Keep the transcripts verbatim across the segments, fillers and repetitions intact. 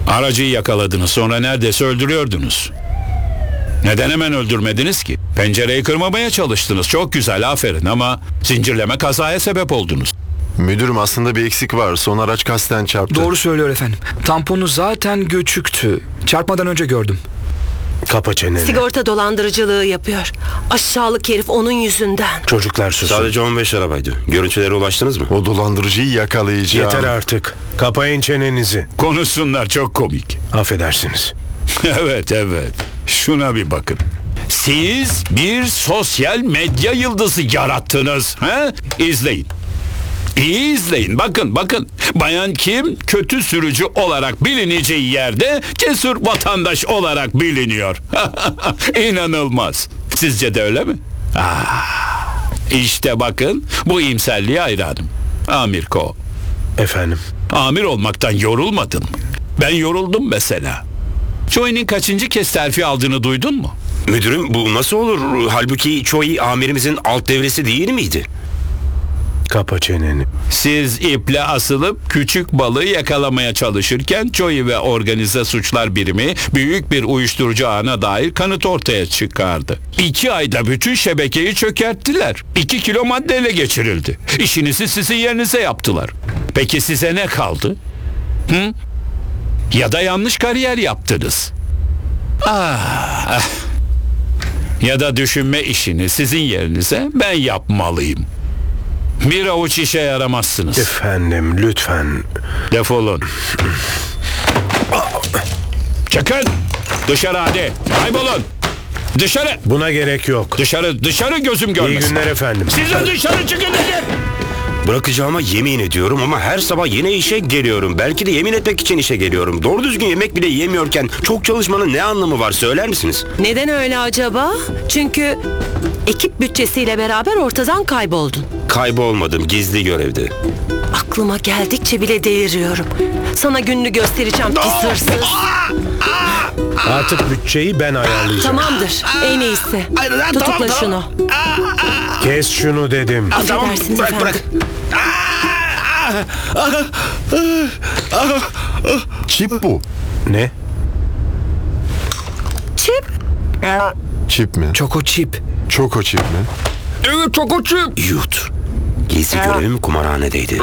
Aracıyı yakaladınız, sonra neredeyse öldürüyordunuz. Neden hemen öldürmediniz ki? Pencereyi kırmamaya çalıştınız. Çok güzel, aferin, ama zincirleme kazaya sebep oldunuz. Müdürüm, aslında bir eksik var. Son araç kasten çarptı. Doğru söylüyor efendim. Tamponu zaten göçüktü. Çarpmadan önce gördüm. Kapa çeneni. Sigorta dolandırıcılığı yapıyor. Aşağılık herif onun yüzünden. Çocuklar susun. Sadece on beş arabaydı. Görüntülere ulaştınız mı? O dolandırıcıyı yakalayacağım. Yeter artık. Kapayın çenenizi. Konuşsunlar, çok komik. Affedersiniz. Evet, evet. Şuna bir bakın. Siz bir sosyal medya yıldızı yarattınız. He? İzleyin. İyi izleyin. Bakın, bakın. Bayan Kim kötü sürücü olarak bilineceği yerde cesur vatandaş olarak biliniyor. İnanılmaz. Sizce de öyle mi? Ah, işte bakın, bu iyimserliğe hayranım. Amir Ko. Efendim. Amir olmaktan yorulmadın mı? Ben yoruldum mesela. Choi'nin kaçıncı kez terfi aldığını duydun mu? Müdürüm, bu nasıl olur? Halbuki Choi amirimizin alt devresi değil miydi? Kapa çeneni. Siz iple asılıp küçük balığı yakalamaya çalışırken Choi ve Organize Suçlar Birimi büyük bir uyuşturucu ağına dair kanıt ortaya çıkardı. İki ayda bütün şebekeyi çökerttiler. İki kilo madde ele geçirildi. İşinizi sizin yerinize yaptılar. Peki size ne kaldı? Hı? Ya da yanlış kariyer yaptınız. Ah. Ya da düşünme işini sizin yerinize ben yapmalıyım. Bir avuç işe yaramazsınız. Efendim, lütfen. Defolun. Çıkın. Dışarı hadi. Kaybolun. Dışarı. Buna gerek yok. Dışarı, dışarı gözüm görmesin. İyi günler efendim. Siz de dışarı çıkın dedim. Bırakacağıma yemin ediyorum ama her sabah yine işe geliyorum. Belki de yemin etmek için işe geliyorum. Doğru düzgün yemek bile yemiyorken çok çalışmanın ne anlamı var, söyler misiniz? Neden öyle acaba? Çünkü ekip bütçesiyle beraber ortadan kayboldun. Kaybolmadım, gizli görevde. Aklıma geldikçe bile deliriyorum. Sana gününü göstereceğim pis hırsız. Artık bütçeyi ben ayarlayacağım. Tamamdır, en iyisi. Tutukla şunu. Kes şunu dedim. Affedersiniz efendim. Çip bu. Ne? Çip. Çip mi? Çoko çip. Çok o çip mi? Evet, çoko çip. Yut. Gizli görevim kumarhanedeydi.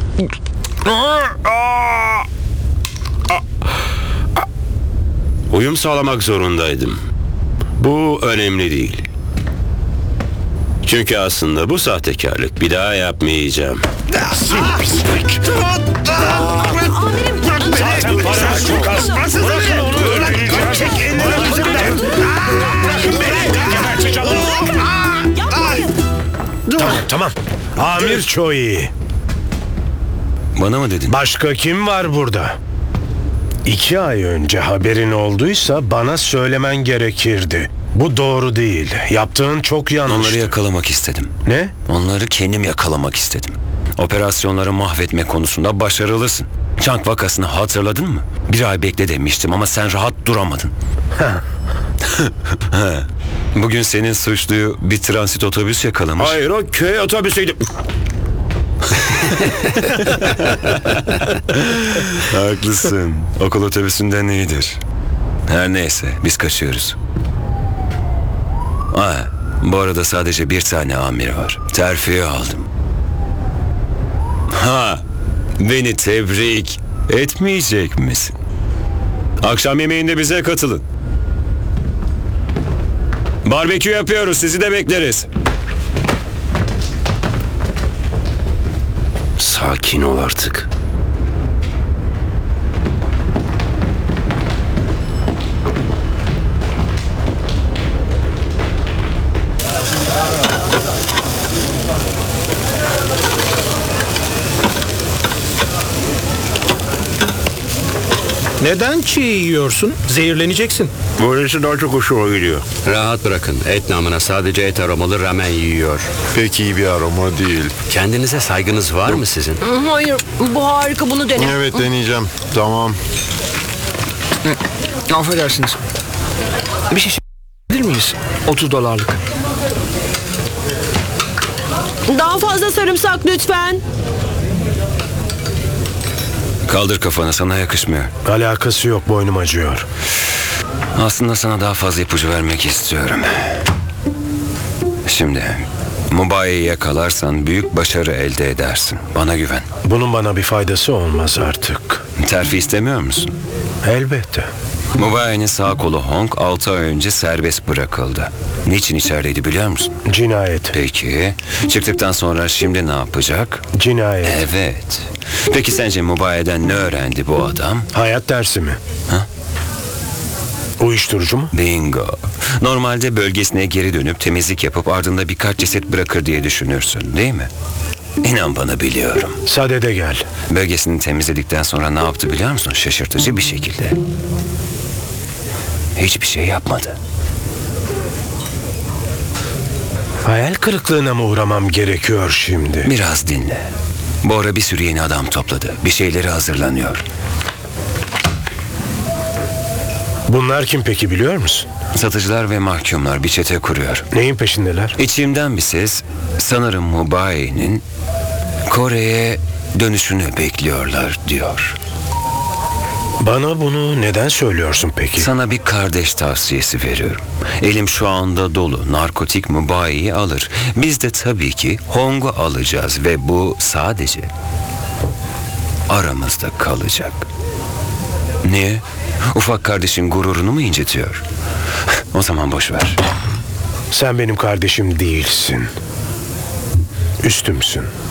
Uyum sağlamak zorundaydım. Bu önemli değil. Çünkü aslında bu sahtekarlık bir daha yapmayacağım. Amirim. Tamam, tamam. Amir Choi. Bana mı dedin? Başka kim var burada? İki ay önce haberin olduysa bana söylemen gerekirdi. Bu doğru değil. Yaptığın çok yanlış. Onları yakalamak istedim. Ne? Onları kendim yakalamak istedim. Operasyonları mahvetme konusunda başarılısın. Chang vakasını hatırladın mı? Bir ay bekle demiştim ama sen rahat duramadın. Bugün senin suçluyu bir transit otobüs yakalamış. Hayır, o köy otobüsüydü. Haklısın. Okul otobüsünden iyidir. Her neyse, biz kaçıyoruz. Ha, bu arada sadece bir tane amir var. Terfi aldım. Ha, beni tebrik etmeyecek misin? Akşam yemeğinde bize katılın. Barbekü yapıyoruz, sizi de bekleriz. Sakin ol artık. Neden çiğ yiyorsun? Zehirleneceksin. Böylesi daha çok hoşuma gidiyor. Rahat bırakın. Et namına sadece et aromalı ramen yiyor. Pek iyi bir aroma değil. Kendinize saygınız var mı sizin? Hayır, bu harika, bunu dene. Evet, deneyeceğim. Tamam. Affedersiniz. Bir şey bilir miyiz? otuz dolarlık. Daha fazla sarımsak lütfen. Kaldır kafanı, sana yakışmıyor. Alakası yok, boynum acıyor. Aslında sana daha fazla ipucu vermek istiyorum. Şimdi Mubayi'yi yakalarsan büyük başarı elde edersin. Bana güven. Bunun bana bir faydası olmaz artık. Terfi istemiyor musun? Elbette. Mubayi'nin sağ kolu Hong altı ay önce serbest bırakıldı. Niçin içerideydi biliyor musun? Cinayet. Peki çıktıktan sonra şimdi ne yapacak? Cinayet. Evet. Peki sence Mubayi'den ne öğrendi bu adam? Hayat dersi mi? Ha? Uyuşturucu mu? Bingo. Normalde bölgesine geri dönüp temizlik yapıp ardında birkaç ceset bırakır diye düşünürsün, değil mi? İnan bana, biliyorum. Sadede gel. Bölgesini temizledikten sonra ne yaptı biliyor musun? Şaşırtıcı bir şekilde. Hiçbir şey yapmadı. Hayal kırıklığına mı uğramam gerekiyor şimdi? Biraz dinle. Bu ara bir sürü yeni adam topladı. Bir şeyleri hazırlanıyor. Bunlar kim peki, biliyor musun? Satıcılar ve mahkumlar bir çete kuruyor. Neyin peşindeler? İçimden bir ses sanırım Mubayi'nin Kore'ye dönüşünü bekliyorlar diyor. Bana bunu neden söylüyorsun peki? Sana bir kardeş tavsiyesi veriyorum. Elim şu anda dolu. Narkotik Mubayi'yi alır. Biz de tabii ki Hong'u alacağız ve bu sadece aramızda kalacak. Niye? Ufak kardeşin gururunu mu incitiyor? O zaman boş ver. Sen benim kardeşim değilsin. Üstümsün.